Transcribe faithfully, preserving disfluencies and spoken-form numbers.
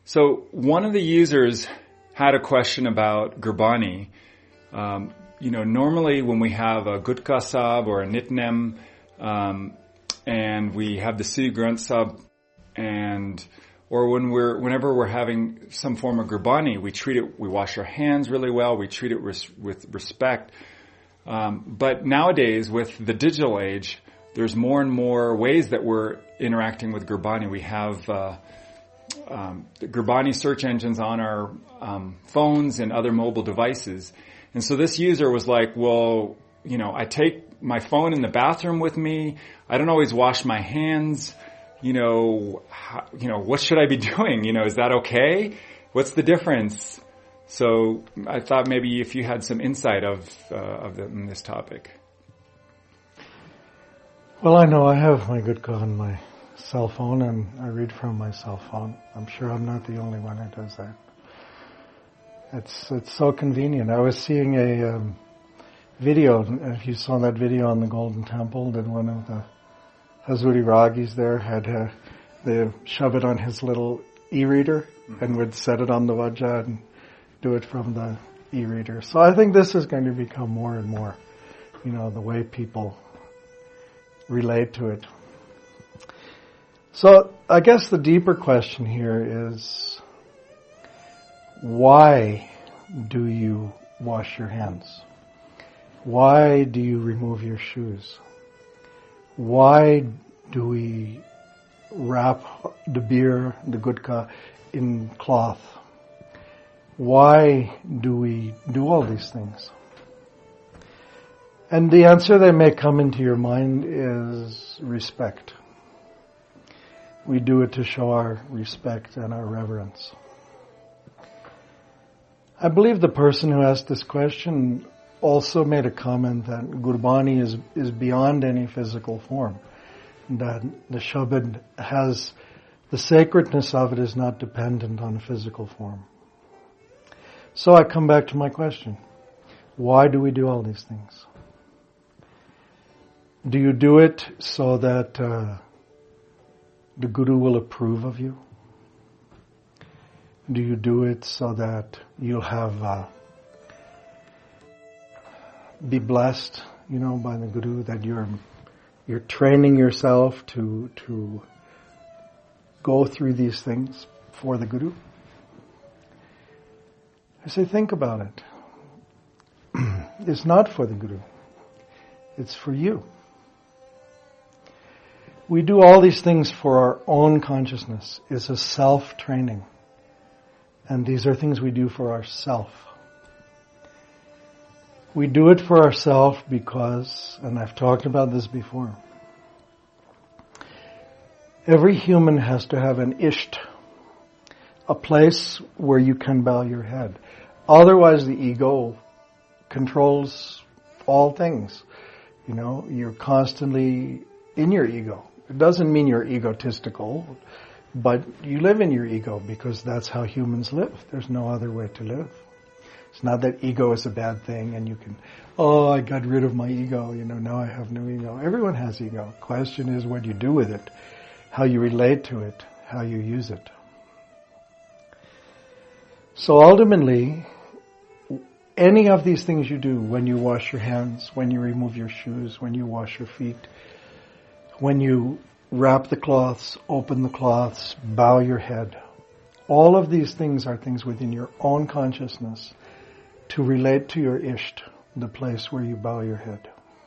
So one of the users had a question about Gurbani. Um, you know, normally when we have a Gutka Sahib or a Nitnem, um, and we have the Sri Granth Sahib, and or when we're whenever we're having some form of Gurbani, we treat it, we wash our hands really well, we treat it res- with respect. Um, but nowadays, with the digital age, there's more and more ways that we're interacting with Gurbani. We have uh, um, the Gurbani search engines on our um, phones and other mobile devices. And so this user was like, well, you know, I take my phone in the bathroom with me. I don't always wash my hands. You know, how, you know, what should I be doing? You know, is that okay? What's the difference? So I thought maybe if you had some insight of uh, of the, in this topic. Well, I know I have my Gutka on my cell phone, and I read from my cell phone. I'm sure I'm not the only one who does that. It's it's so convenient. I was seeing a um, video. If you saw that video on the Golden Temple, that one of the Hazuri Ragis there had uh, they shove it on his little e-reader mm-hmm. and would set it on the Vajra and do it from the e-reader. So I think this is going to become more and more, you know, the way people relate to it. So I guess the deeper question here is, why do you wash your hands? Why do you remove your shoes? Why do we wrap the beer, the Gutka, in cloth? Why do we do all these things? And the answer that may come into your mind is respect. We do it to show our respect and our reverence. I believe the person who asked this question also made a comment that Gurbani is, is beyond any physical form. That the Shabad has, the sacredness of it is not dependent on a physical form. So I come back to my question. Why do we do all these things? Do you do it so that uh, the Guru will approve of you? Do you do it so that you'll have uh, be blessed, you know, by the Guru, that you're you're training yourself to to go through these things for the Guru? I say, think about it. It's not for the Guru. It's for you. We do all these things for our own consciousness. It's a self-training. And these are things we do for ourself. We do it for ourselves because, and I've talked about this before, every human has to have an isht, a place where you can bow your head. Otherwise the ego controls all things. You know, you're constantly in your ego. It doesn't mean you're egotistical, but you live in your ego because that's how humans live. There's no other way to live. It's not that ego is a bad thing and you can, oh, I got rid of my ego, you know, now I have no ego. Everyone has ego. Question is what you do with it, how you relate to it, how you use it. So ultimately, any of these things you do, when you wash your hands, when you remove your shoes, when you wash your feet, when you wrap the cloths, open the cloths, bow your head, all of these things are things within your own consciousness to relate to your isht, the place where you bow your head.